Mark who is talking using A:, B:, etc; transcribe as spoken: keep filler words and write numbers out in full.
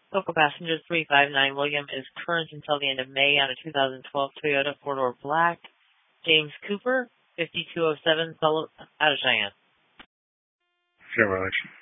A: Local passenger three five nine William is current until the end of May on a two thousand twelve Toyota four-door black. James Cooper, fifty-two oh seven, out of Cheyenne.
B: Fair relation.